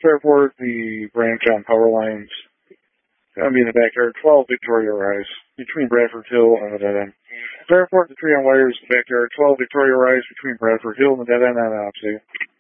Fairport, the branch on power lines. Gonna be in the backyard, 12 Victoria Rise, between Bradford Hill and the dead end. Fairport, the tree on wires, backyard, 12 Victoria Rise, between Bradford Hill and the dead end on opposite.